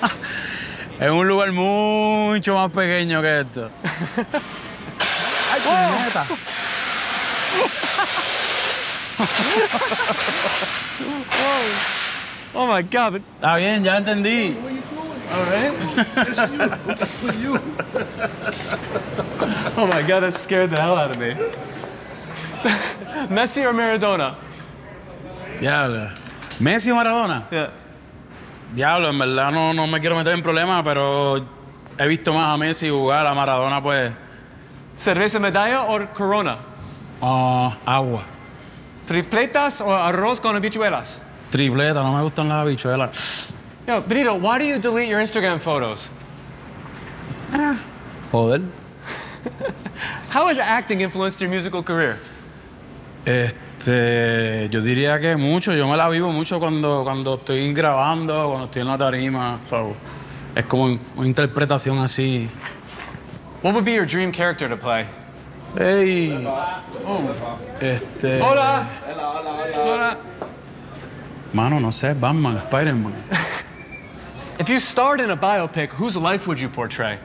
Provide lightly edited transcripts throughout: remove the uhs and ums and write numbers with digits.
Es un lugar mucho más pequeño que esto. ¡Ay, puñeta! Oh my God. Está bien, ya entendí. All right. Oh my God, that scared the hell out of me. Messi or Maradona? Diablo. ¿Messi o Maradona? Yeah. Diablo, en verdad no me quiero meter en problemas, pero he visto más a Messi jugar, a Maradona, pues. Cerveza medalla or Corona? Agua. Tripletas or arroz con habichuelas? Tripleta, no me gustan las habichuelas. Yo, Benito, why do you delete your Instagram photos? Joder. How has acting influenced your musical career? Yo diría que mucho. Yo me la vivo mucho cuando estoy grabando, cuando estoy en la tarima. So, es como una interpretación así. What would be your dream character to play? Hey. Hola. Hola. Mano, no sé, Batman, Spider-Man. If you starred in a biopic, whose life would you portray?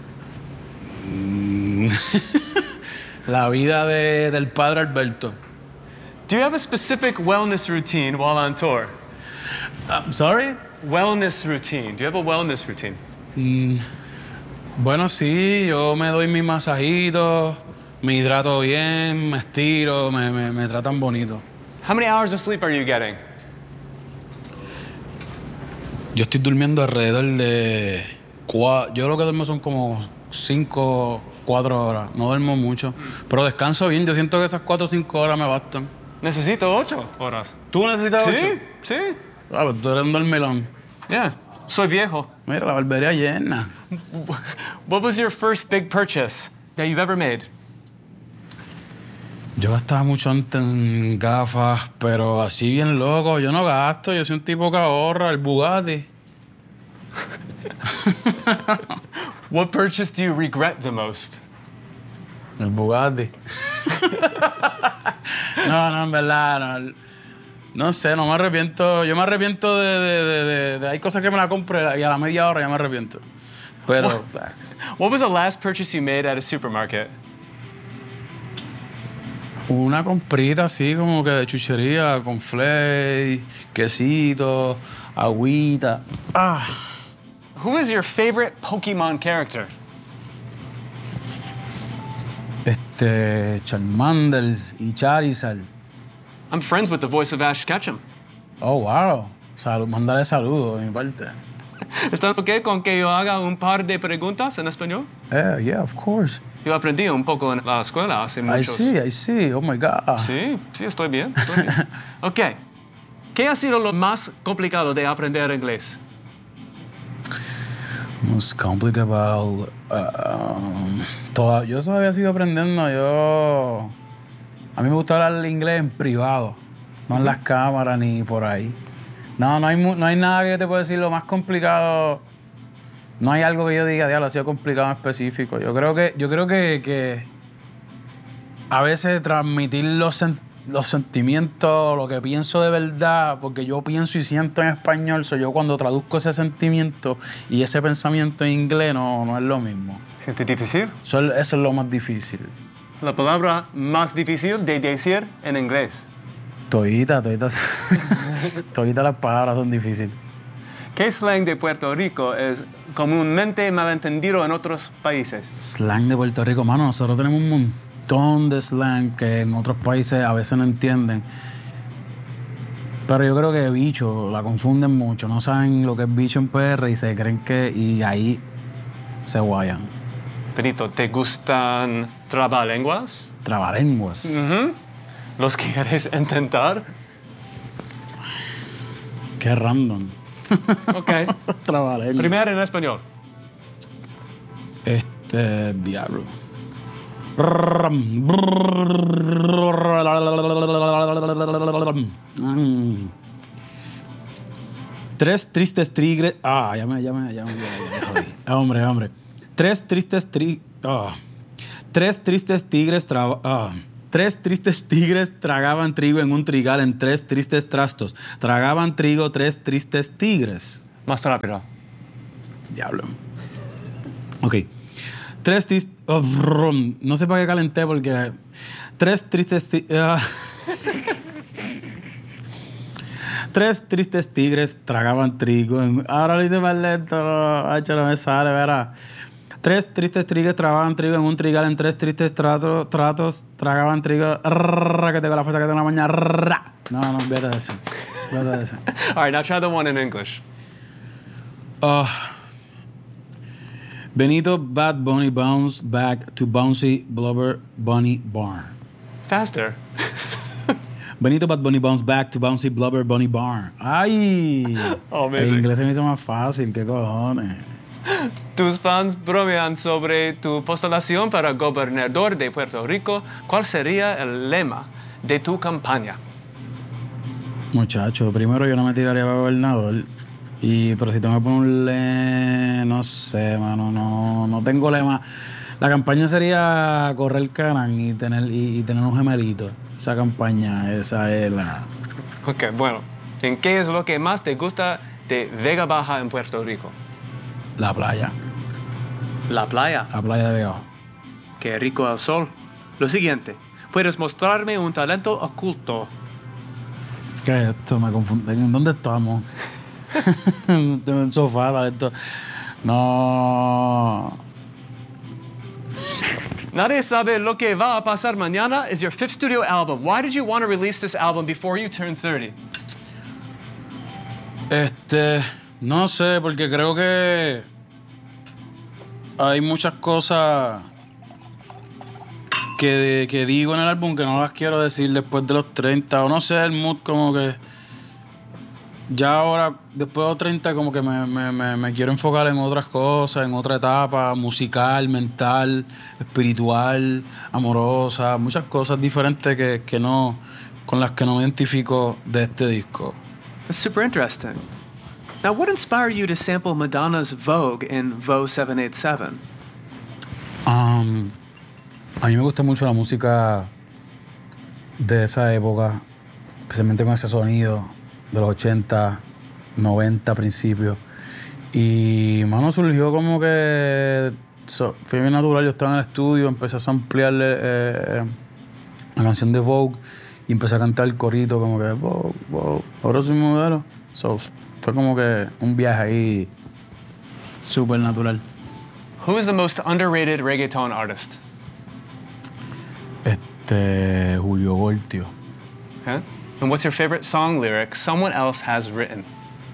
La vida del padre Alberto. Do you have a specific wellness routine while on tour? Sorry? Wellness routine. Do you have a wellness routine? Bueno, sí, yo me doy mis masajitos, me hidrato bien, me estiro, me tratan bonito. How many hours of sleep are you getting? Yo estoy durmiendo alrededor de... Yo lo que duermo son como 5, 4 horas. No duermo mucho, pero descanso bien. Yo siento que esas 4 o 5 horas me bastan. Necesito 8 horas. ¿Tú necesitas 8? Sí. Ah, pues tú eres un dormilón. Yeah. Soy viejo. Mira, la barbería llena. What was your first big purchase that you've ever made? Yo gastaba mucho antes en gafas, pero así bien loco. Yo no gasto, yo soy un tipo que ahorra, el Bugatti. What purchase do you regret the most? El Bugatti. No, en verdad, no. No sé, no me arrepiento. Yo me arrepiento de hay cosas que me la compré y a la media hora ya me arrepiento. Pero... What was the last purchase you made at a supermarket? Una comprita así como que de chuchería, con flakes, quesito, agüita. Who is your favorite Pokemon character? Charmander y Charizard. I'm friends with the voice of Ash Ketchum. Oh, wow. Mándale saludos de mi parte. ¿Estás ok con que yo haga un par de preguntas en español? Yeah, of course. Yo aprendí un poco en la escuela hace muchos... I see. Oh, my God. Sí, estoy bien. Ok. ¿Qué ha sido lo más complicado de aprender inglés? Most complicado. Yo todavía sigo aprendiendo. A mí me gusta hablar inglés en privado, no en las cámaras ni por ahí. No hay nada que te pueda decir lo más complicado. No hay algo que yo diga, diablo, ha sido complicado en específico. Yo creo que a veces transmitir los sentimientos, lo que pienso de verdad, porque yo pienso y siento en español, yo cuando traduzco ese sentimiento y ese pensamiento en inglés no es lo mismo. ¿Siente difícil? Eso es lo más difícil. La palabra más difícil de decir en inglés. Toditas las palabras son difíciles. ¿Qué slang de Puerto Rico es comúnmente malentendido en otros países? Slang de Puerto Rico, mano, nosotros tenemos un montón de slang que en otros países a veces no entienden. Pero yo creo que bicho la confunden mucho. No saben lo que es bicho en PR y se creen y ahí se guayan. Benito, ¿te gustan trabalenguas? Trabalenguas. ¿Los quieres intentar? Qué random. Ok. Trabalenguas. Primero en español. Diablo. Tres tristes tigres. Ya me jodí. Hombre. Tres tristes tigres tragaban trigo en un trigal en 3 tristes trastos. Tragaban trigo 3 tristes tigres. Más rápido. Diablo. Ok. No sé para qué calenté porque... Tres tristes tigres tragaban trigo. Ahora lo hice más lento. No me sale, verá. Tres tristes tigres tragaban trigo en un trigal. En tres tristes tratos tragaban trigo. Que tengo la fuerza que tengo en la mañana. No, vete de eso. All right, now try the one in English. Benito Bad Bunny bounced back to Bouncy Blubber Bunny Barn. Faster. Benito Bad Bunny bounced back to Bouncy Blubber Bunny Barn. ¡Ay! Oh, el amazing. inglés se me hizo más fácil, ¿qué cojones? Tus fans bromean sobre tu postulación para gobernador de Puerto Rico. ¿Cuál sería el lema de tu campaña? Muchacho, primero yo no me tiraría para gobernador. Pero si tengo que poner un lema, no sé, mano, no tengo lema. La campaña sería correr Canan y tener un gemelito. Esa campaña, esa es la... Ok, bueno. ¿En qué es lo que más te gusta de Vega Baja en Puerto Rico? La playa. La playa. La playa de Vega Baja. Qué rico el sol. Lo siguiente. ¿Puedes mostrarme un talento oculto? ¿Qué es esto? Me confundí. ¿En dónde estamos? En el sofá, talento. No... Nadie sabe lo que va a pasar mañana is your fifth studio album. Why did you want to release this album before you turned 30? No sé, porque creo que hay muchas cosas que digo en el álbum que no las quiero decir después de los 30, o no sé, el mood como que ya ahora, después de los 30, como que me quiero enfocar en otras cosas, en otra etapa musical, mental, espiritual, amorosa, muchas cosas diferentes que no, con las que no me identifico de este disco. That's super interesting. Now, what inspired you to sample Madonna's Vogue in Vogue 787? A mí me gusta mucho la música de esa época, especialmente con ese sonido de los 80, 90 principios. Y, mano, surgió como que... fue bien natural, yo estaba en el estudio, empecé a samplearle la canción de Vogue y empecé a cantar el corito como que Vogue, Vogue, ahora soy modelo. Fue como que un viaje ahí súper natural. Who is the most underrated reggaeton artist? Julio Voltio. Huh? And what's your favorite song lyric someone else has written?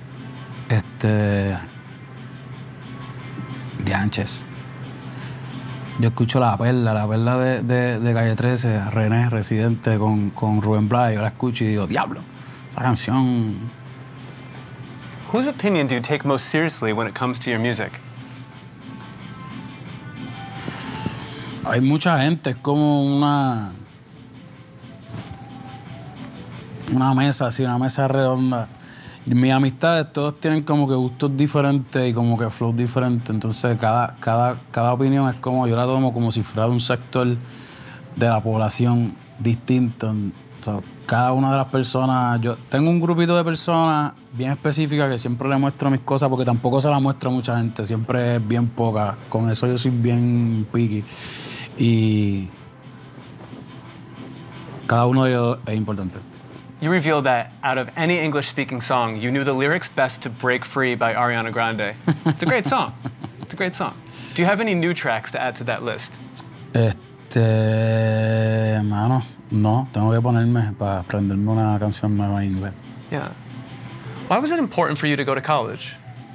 Dianches. Yo escucho La Perla de Calle 13, René, Residente, con Rubén Blades. Yo la escucho y digo, diablo, esa canción. Whose opinion do you take most seriously when it comes to your music? Hay mucha gente, es como una mesa así, una mesa redonda. Y mis amistades todos tienen como que gustos diferentes y como que flows diferentes. Entonces cada opinión es como, yo la tomo como si fuera de un sector de la población distinto. Cada una de las personas, yo tengo un grupito de personas bien específicas que siempre le muestro mis cosas porque tampoco se las muestro a mucha gente, siempre es bien poca. Con eso yo soy bien picky. Y cada uno de ellos es importante. You revealed that out of any English-speaking song, you knew the lyrics best to Break Free by Ariana Grande. It's a great song. It's a great song. Do you have any new tracks to add to that list? Mano, no, tengo que ponerme para aprenderme una canción nueva en inglés. Yeah. Why was it important for you to go to college?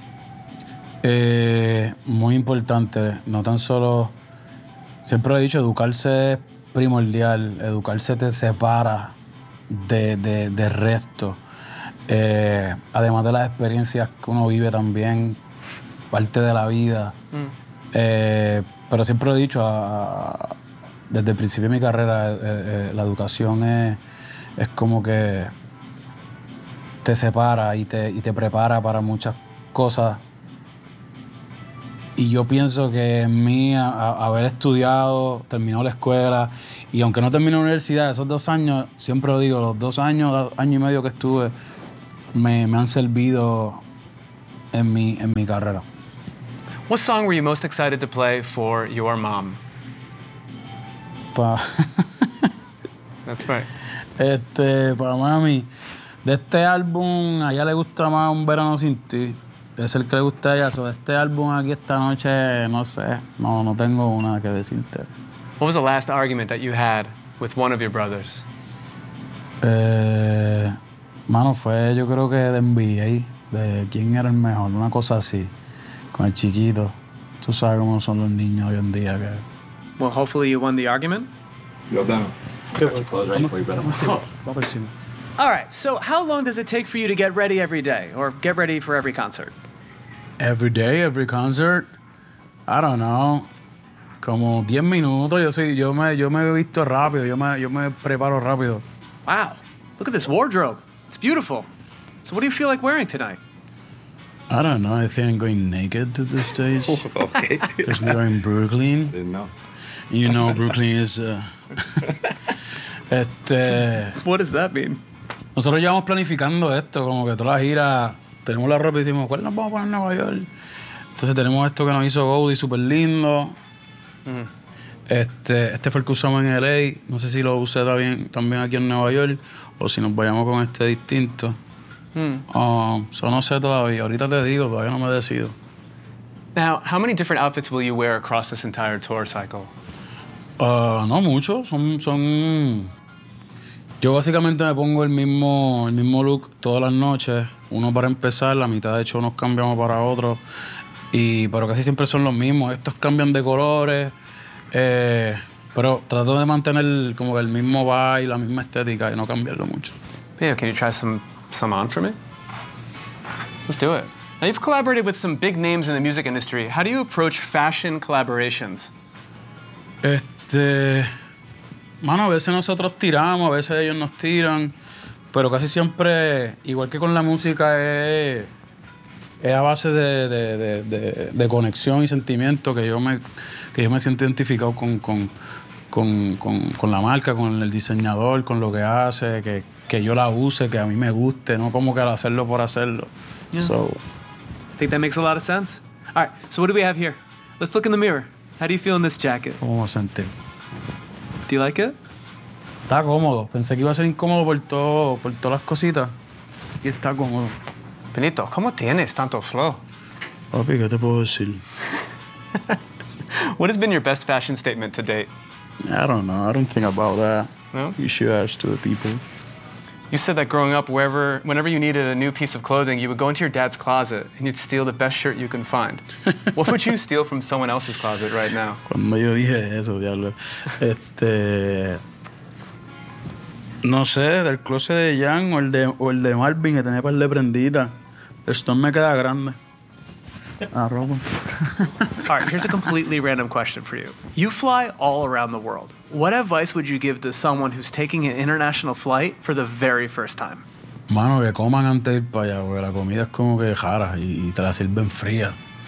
Muy importante, no tan solo... Siempre he dicho, educarse es primordial, educarse te separa de resto. Además de las experiencias que uno vive también, parte de la vida. Pero siempre he dicho, desde el principio de mi carrera, la educación es como que te separa y te prepara para muchas cosas. Y yo pienso que en mí, haber estudiado, terminado la escuela, y aunque no terminé la universidad, esos 2 años, siempre lo digo, los 2 años, año y medio que estuve, me han servido en mi carrera. What song were you most excited to play for your mom? Pa, That's right. pa mami, de este álbum, a ella le gusta más Un Verano Sin Ti. Es el que le gusta a ella. So, de este álbum aquí esta noche, no sé, no tengo una que decirte. What was the last argument that you had with one of your brothers? Mano, fue yo creo que de NBA, de quién era el mejor, una cosa así, con el chiquito. Tú sabes cómo son los niños hoy en día. Que... Well, hopefully you won the argument. Go down. Close right for you, brother. Va por encima. All right, so how long does it take for you to get ready every day or get ready for every concert? Every day, every concert, I don't know, como 10 minutos. Yo me he visto rápido, yo me preparo rápido. Wow, look at this wardrobe. It's beautiful. So what do you feel like wearing tonight? I don't know, I think I'm going naked to the stage. Okay. Because we're in Brooklyn. Didn't know. You know, Brooklyn is... What does that mean? Nosotros llevamos planificando esto, como que toda la gira, tenemos la ropa y decimos, ¿cuál nos vamos a poner en Nueva York? Entonces tenemos esto que nos hizo Goldie, súper lindo. Este fue el que usamos en LA. No sé si lo usé también aquí en Nueva York o si nos vayamos con este distinto. So no sé todavía. Ahorita te digo, todavía no me decido. Now, how many different outfits will you wear across this entire tour cycle? No mucho. Son... Yo básicamente me pongo el mismo look todas las noches. Uno para empezar, la mitad de hecho nos cambiamos para otro. Pero casi siempre son los mismos. Estos cambian de colores. Pero trato de mantener como que el mismo vibe, la misma estética y no cambiarlo mucho. Yeah, can you try some on for me? Let's do it. Now, you've collaborated with some big names in the music industry. How do you approach fashion collaborations? Mano, a veces nosotros tiramos, a veces ellos nos tiran, pero casi siempre, igual que con la música, es a base de conexión y sentimiento que yo me siento identificado con la marca, con el diseñador, con lo que hace, que yo la use, que a mí me guste, no como que al hacerlo por hacerlo. Yeah. So, I think that makes a lot of sense. All right, so what do we have here? Let's look in the mirror. How do you feel in this jacket? ¿cómo me sentir? Do you like it? Está cómodo. Pensé que iba a ser incómodo por todas las cositas. Y está cómodo. Benito, ¿cómo tienes tanto flow? Papi, ¿qué te puedo decir? What has been your best fashion statement to date? I don't know. I don't think about that. No? You should ask to the people. You said that growing up, whenever you needed a new piece of clothing, you would go into your dad's closet and you'd steal the best shirt you can find. What would you steal from someone else's closet right now? Cuando yo dije eso, diablo. No sé, del closet de Jan o el de Marvin, que tenía par de prenditas. El store me queda grande. Ropa. All right, here's a completely random question for you. You fly all around the world. What advice would you give to someone who's taking an international flight for the very first time? Mano, que coman antes de ir para allá, porque la comida es como que jara y te la sirven fría.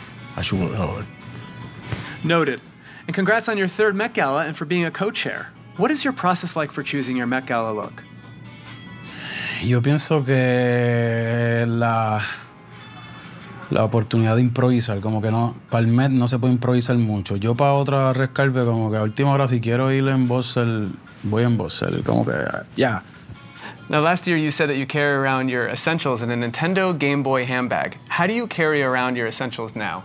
Noted. And congrats on your third Met Gala and for being a co-chair. What is your process like for choosing your Met Gala look? Yo pienso que la oportunidad de improvisar, como que no, para el Met no se puede improvisar mucho. Yo para otra Red Carpet, como que a última hora si quiero ir en Bossel, voy en Bossel, como que ya. Now, last year you said that you carry around your essentials in a Nintendo Game Boy handbag. How do you carry around your essentials now?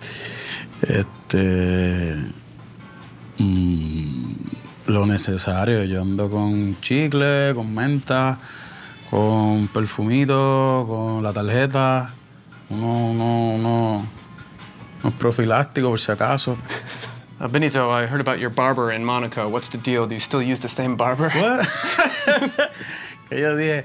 Lo necesario. Yo ando con chicle, con menta, con perfumito, con la tarjeta. Unos profilácticos por si acaso. Benito, I heard about your barber in Monaco. What's the deal? Do you still use the same barber? What? Que yo dije,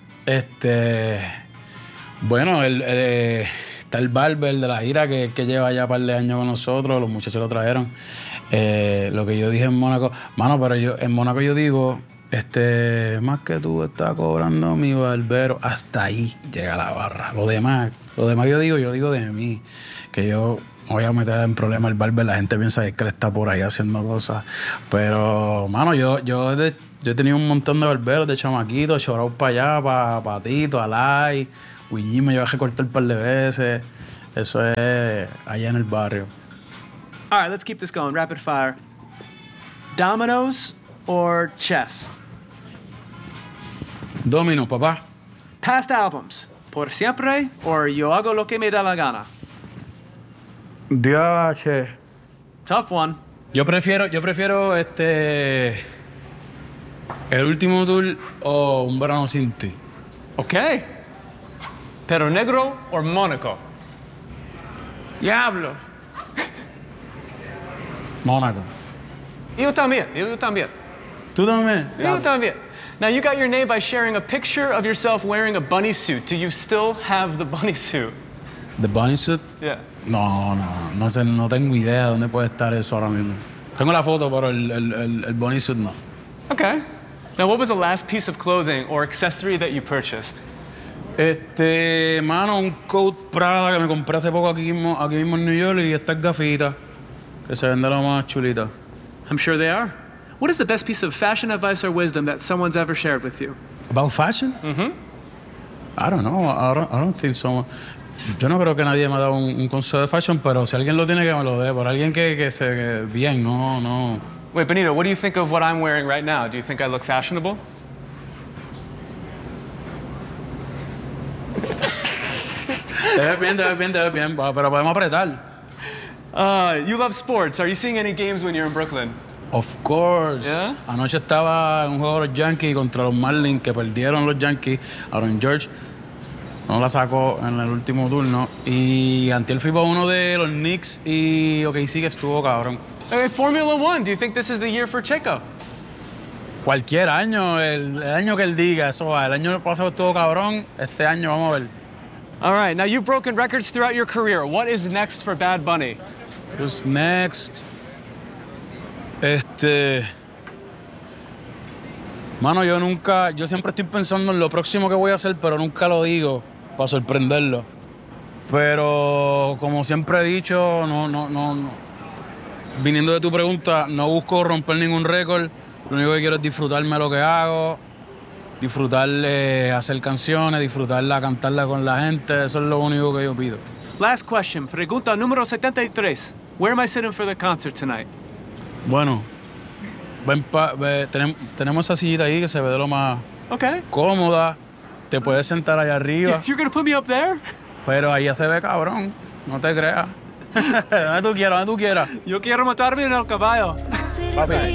bueno, está el barber de la gira que lleva ya un par de años con nosotros, los muchachos lo trajeron. Lo que yo dije en Mónaco, mano, pero en Mónaco yo digo, más que tú estás cobrando mi barbero, hasta ahí llega la barra. Lo demás yo digo de mí, que yo me voy a meter en problemas el barber, la gente piensa que él está por ahí haciendo cosas, pero, mano, yo he tenido un montón de barberos de chamaquitos, chorados para allá, para Tito, Alay, Luigi me lleva a recortar un par de veces, Eso es allá en el barrio. All right, let's keep this going. Rapid fire. Dominoes or chess? Domino, papá. Past albums. Por siempre or yo hago lo que me da la gana? Diache. Tough one. Yo prefiero El último tour o Un verano sin ti. Okay. Pero Negro or Mónaco? Diablo. Mónaco. Yo también, yo también. ¿Tú también? Yo también. Now, you got your name by sharing a picture of yourself wearing a bunny suit. Do you still have the bunny suit? ¿The bunny suit? Yeah. No sé, no tengo idea de dónde puede estar eso ahora mismo. Tengo la foto, pero el bunny suit no. Okay. Now, what was the last piece of clothing or accessory that you purchased? Mano, un coat Prada que me compré hace poco aquí mismo en New York y estas gafitas que se venden lo más chulita. I'm sure they are. What is the best piece of fashion advice or wisdom that someone's ever shared with you? About fashion? Mm-hmm. I don't know. I don't think so. Yo no creo que nadie me ha dado un consejo de fashion, pero si alguien lo tiene, que me lo dé. Por alguien que se bien, no. Wait, Benito, what do you think of what I'm wearing right now? Do you think I look fashionable? Te ves bien, pero podemos apretar. You love sports. Are you seeing any games when you're in Brooklyn? Of course. Yeah? Anoche estaba en un juego de los Yankees contra los Marlins, que perdieron los Yankees. Aaron George no la sacó en el último turno. Y antier fui para uno de los Knicks y OKC que estuvo cabrón. Hey, Formula One, do you think this is the year for Checo? Cualquier año, el año que él diga, eso va. El año pasado estuvo cabrón, este año vamos a ver. All right, now you've broken records throughout your career. What is next for Bad Bunny? Who's next? Mano, yo siempre estoy pensando en lo próximo que voy a hacer, pero nunca lo digo para sorprenderlo. Pero como siempre he dicho, no. Viniendo de tu pregunta, no busco romper ningún récord. Lo único que quiero es disfrutarme lo que hago, disfrutar hacer canciones, disfrutarla, cantarla con la gente. Eso es lo único que yo pido. Last question. Pregunta número 73. Where am I sitting for the concert tonight? Bueno, tenemos esa sillita ahí que se ve de lo más Okay. cómoda. Te puedes sentar allá arriba, You're gonna put me up there? pero allá se ve cabrón. No te creas. Donde tú quieras. Yo quiero matarme en el caballo. Papi.